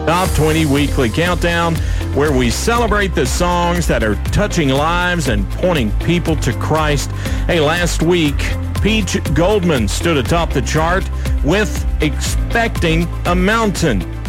Top 20 Weekly Countdown, where we celebrate the songs that are touching lives and pointing people to Christ. Hey, last week, Peach Goldman stood atop the chart with Expecting a Mountain.